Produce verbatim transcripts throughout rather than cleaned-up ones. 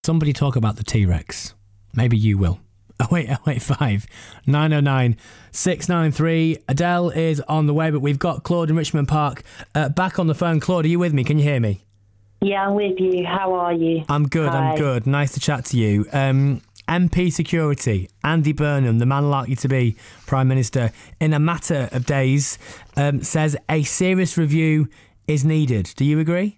Somebody talk about the T-Rex. Maybe you will. oh eight oh eight five, nine oh nine, six nine three. Adele is on the way, but we've got Claude in Richmond Park uh, back on the phone. Claude, are you with me? Can you hear me? Yeah, I'm with you. How are you? I'm good, Hi. I'm good. Nice to chat to you. Um, M P Security, Andy Burnham, the man likely to be Prime Minister in a matter of days, um, says a serious review is needed. Do you agree?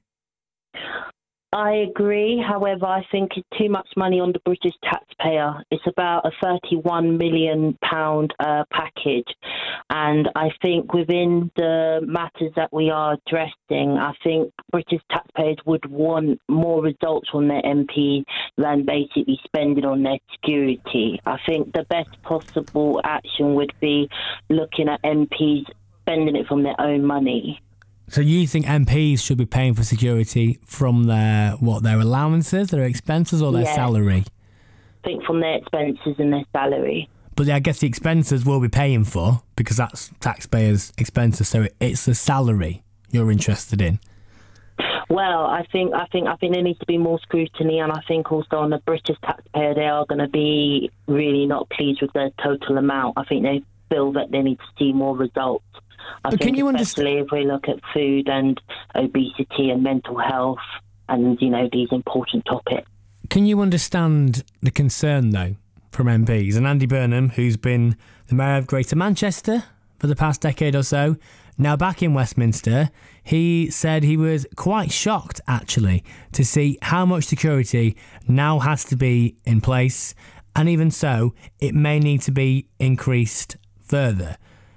I agree. However, I think it's too much money on the British taxpayer. It's about a thirty-one million pounds uh, package. And I think within the matters that we are addressing, I think British taxpayers would want more results from their M P than basically spending on their security. I think the best possible action would be looking at M Ps spending it from their own money. So you think M Ps should be paying for security from their, what, their allowances, their expenses, or their Yeah. salary? I think from their expenses and their salary. But I guess the expenses will be paying for, because that's taxpayers' expenses, so it's the salary you're interested in. Well, I think I think I think there needs to be more scrutiny, and I think also on the British taxpayer, they are going to be really not pleased with their total amount. I think they feel that they need to see more results. I But think can you especially if we look at food and obesity and mental health and, you know, these important topics. Can you understand the concern, though, from M Ps? And Andy Burnham, who's been the Mayor of Greater Manchester for the past decade or so, now back in Westminster, he said he was quite shocked, actually, to see how much security now has to be in place. And even so, it may need to be increased further.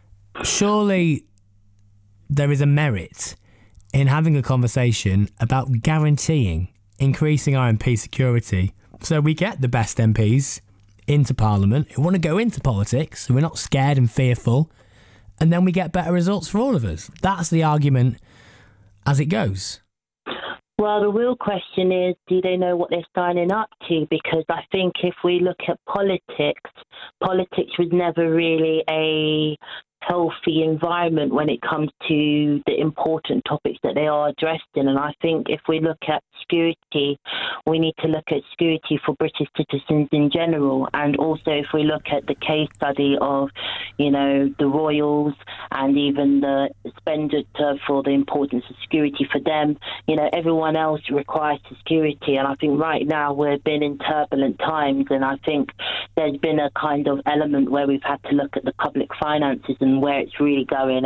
Surely there is a merit in having a conversation about guaranteeing increasing our M P security so we get the best M Ps into Parliament who want to go into politics, so we're not scared and fearful, and then we get better results for all of us. That's the argument as it goes. Well, the real question is, do they know what they're signing up to? Because I think if we look at politics, politics was never really a healthy environment when it comes to the important topics that they are addressed in. And I think if we look at security, we need to look at security for British citizens in general. And also if we look at the case study of, you know, the royals and even the expenditure for the importance of security for them, you know, everyone else requires security. And I think right now we've been in turbulent times, and I think there's been a kind of element where we've had to look at the public finances and where it's really going.